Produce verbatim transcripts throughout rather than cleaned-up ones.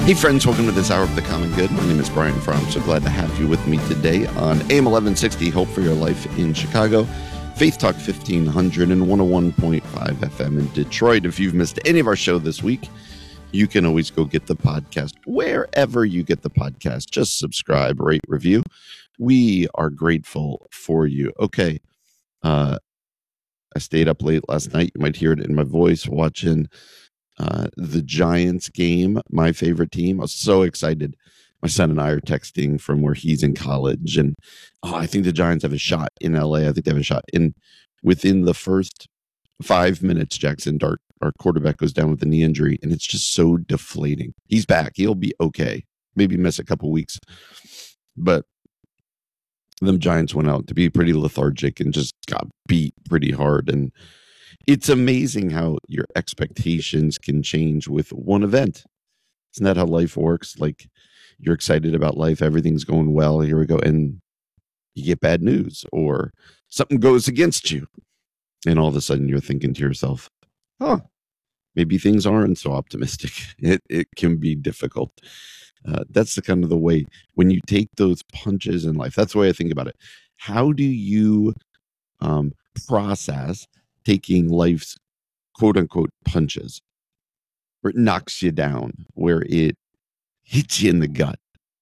Hey friends, welcome to this hour of the common good. My name is Brian Fromm. So glad to have you with me today on A M eleven sixty, Hope for Your Life in Chicago, Faith Talk fifteen hundred and one oh one point five F M in Detroit. If you've missed any of our show this week, you can always go get the podcast wherever you get the podcast. Just subscribe, rate, review. We are grateful for you. Okay, uh, I stayed up late last night. You might hear it in my voice watching Uh, the Giants game, my favorite team. I was so excited. My son and I are texting from where he's in college, and oh, I think the Giants have a shot in L A. I think they have a shot. And within the first five minutes, Jackson Dart, our quarterback, goes down with a knee injury, and it's just so deflating. He's back. He'll be okay. Maybe miss a couple weeks. But them Giants went out to be pretty lethargic and just got beat pretty hard. And it's amazing how your expectations can change with one event. Isn't that how life works? Like, you're excited about life, everything's going well, here we go, and you get bad news or something goes against you. And all of a sudden you're thinking to yourself, huh, maybe things aren't so optimistic. It, it can be difficult. Uh, that's the kind of the way when you take those punches in life. That's the way I think about it. How do you um, process taking life's quote unquote punches, where it knocks you down, where it hits you in the gut?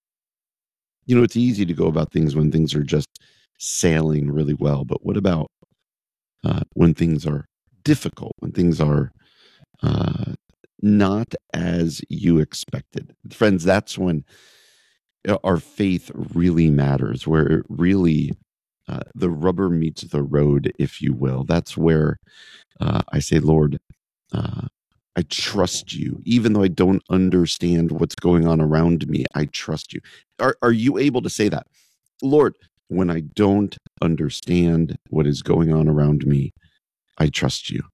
You know, it's easy to go about things when things are just sailing really well. But what about uh, when things are difficult, when things are uh, not as you expected? Friends, that's when our faith really matters, where it really Uh, the rubber meets the road, if you will. That's where uh, I say, Lord, uh, I trust you. Even though I don't understand what's going on around me, I trust you. Are, are you able to say that? Lord, when I don't understand what is going on around me, I trust you.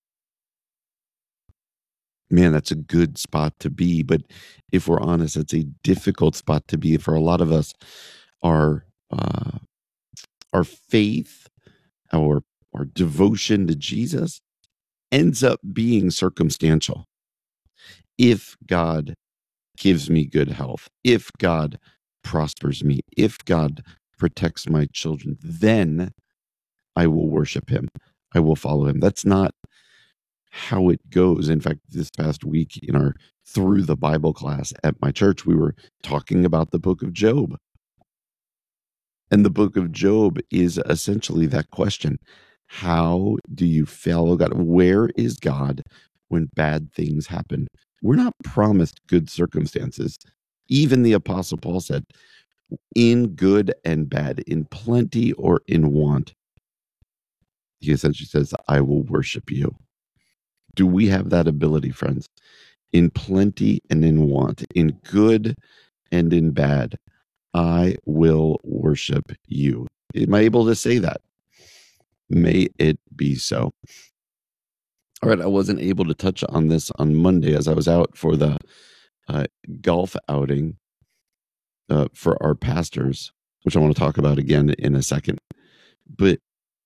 Man, that's a good spot to be. But if we're honest, it's a difficult spot to be for a lot of us. Our uh, Our faith, our, our devotion to Jesus ends up being circumstantial. If God gives me good health, if God prospers me, if God protects my children, then I will worship him. I will follow him. That's not how it goes. In fact, this past week in our Through the Bible class at my church, we were talking about the book of Job. And the book of Job is essentially that question. How do you follow God? Where is God when bad things happen? We're not promised good circumstances. Even the Apostle Paul said, in good and bad, in plenty or in want, he essentially says, I will worship you. Do we have that ability, friends? In plenty and in want, in good and in bad, I will worship you. Am I able to say that? May it be so. All right, I wasn't able to touch on this on Monday as I was out for the uh, golf outing uh, for our pastors, which I want to talk about again in a second. But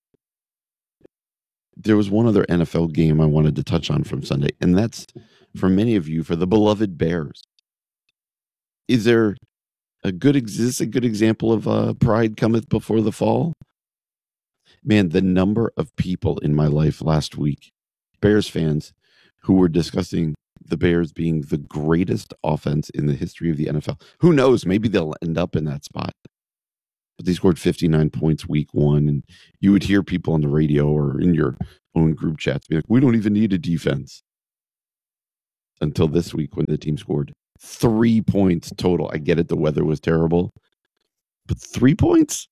there was one other N F L game I wanted to touch on from Sunday, and that's for many of you, for the beloved Bears. Is there a good, is this a good example of uh, pride cometh before the fall? Man, the number of people in my life last week, Bears fans, who were discussing the Bears being the greatest offense in the history of the N F L. Who knows? Maybe they'll end up in that spot. But they scored fifty-nine points week one, and you would hear people on the radio or in your own group chats be like, we don't even need a defense. Until this week when the team scored three points total. I get it, the weather was terrible. But three points?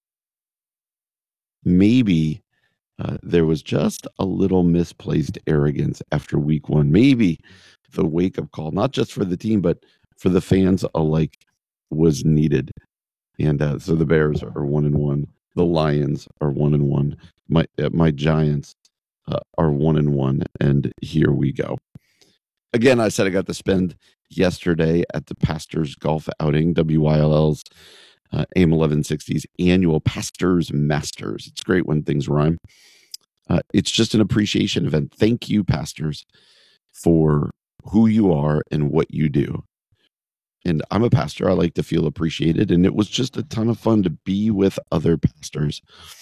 Maybe uh, there was just a little misplaced arrogance after week one. Maybe the wake-up call, not just for the team, but for the fans alike, was needed. And uh, so the Bears are one and one. The Lions are one and one. My uh, my Giants uh, are one and one. And here we go. Again, I said I got to spend yesterday at the Pastors Golf Outing, W Y L L's uh, A M eleven sixty's annual Pastors Masters. It's great when things rhyme. Uh, it's just an appreciation event. Thank you, pastors, for who you are and what you do. And I'm a pastor. I like to feel appreciated. And it was just a ton of fun to be with other pastors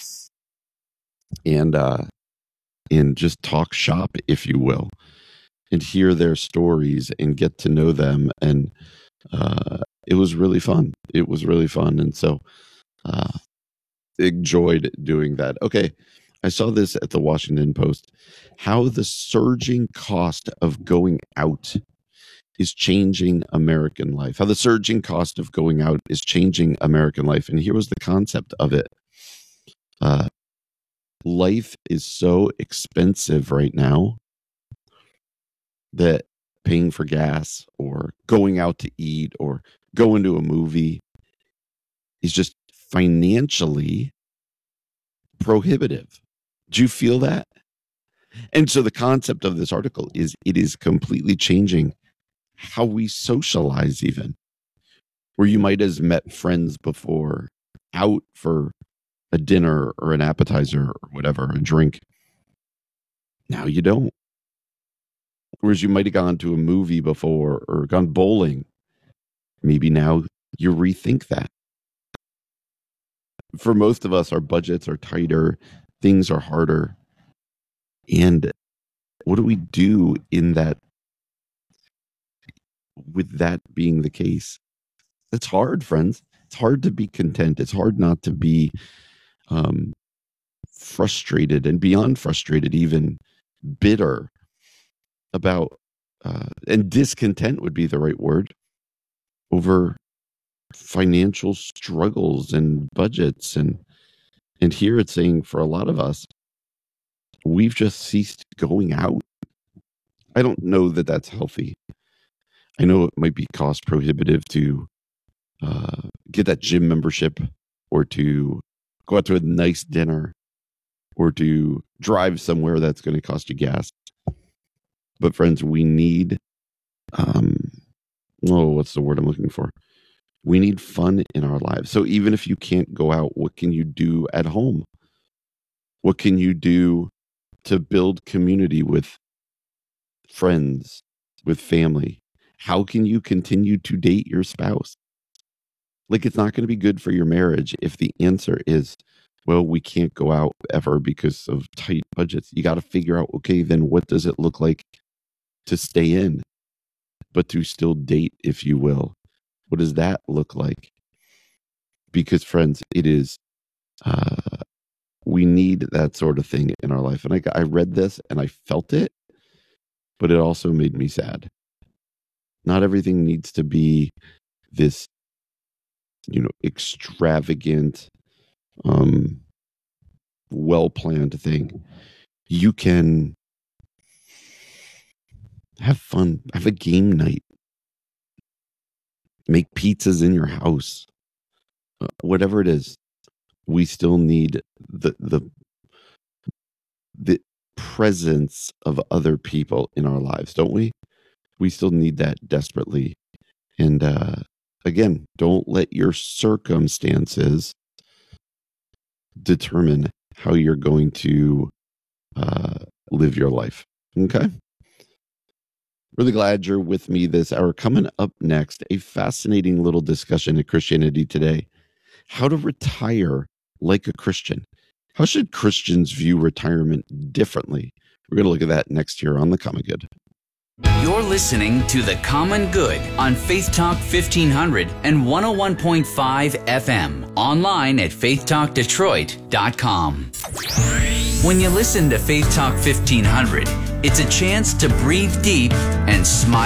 and, uh, and just talk shop, if you will, and hear their stories and get to know them. And uh, it was really fun. It was really fun. And so uh, enjoyed doing that. Okay. I saw this at the Washington Post, how the surging cost of going out is changing American life, how the surging cost of going out is changing American life. And here was the concept of it. Uh, life is so expensive right now that paying for gas or going out to eat or going to a movie is just financially prohibitive. Do you feel that? And so the concept of this article is it is completely changing how we socialize, even where you might have met friends before out for a dinner or an appetizer or whatever, a drink. Now you don't. Whereas you might have gone to a movie before or gone bowling. Maybe now you rethink that. For most of us, our budgets are tighter, things are harder. And what do we do in that, with that being the case? It's hard, friends. It's hard to be content. It's hard not to be um, frustrated and beyond frustrated, even bitter about, uh, and discontent would be the right word, over financial struggles and budgets. And, and here it's saying for a lot of us, we've just ceased going out. I don't know that that's healthy. I know it might be cost prohibitive to uh, get that gym membership or to go out to a nice dinner or to drive somewhere that's going to cost you gas. But friends, we need, um, oh, what's the word I'm looking for? We need fun in our lives. So even if you can't go out, what can you do at home? What can you do to build community with friends, with family? How can you continue to date your spouse? Like, it's not going to be good for your marriage if the answer is, well, we can't go out ever because of tight budgets. You got to figure out, okay, then what does it look like to stay in, but to still date, if you will? What does that look like? Because, friends, it is, uh, we need that sort of thing in our life. And I, I read this and I felt it, but it also made me sad. Not everything needs to be this, you know, extravagant, um, well-planned thing. You can have fun, have a game night, make pizzas in your house, uh, whatever it is. We still need the the the presence of other people in our lives, don't we? We still need that desperately. And uh, again, don't let your circumstances determine how you're going to uh, live your life. Okay? Really glad you're with me this hour. Coming up next, a fascinating little discussion at Christianity Today. How to retire like a Christian. How should Christians view retirement differently? We're going to look at that next year on The Common Good. You're listening to The Common Good on Faith Talk fifteen hundred and one oh one point five F M. Online at faith talk detroit dot com. When you listen to Faith Talk fifteen hundred, it's a chance to breathe deep and smile.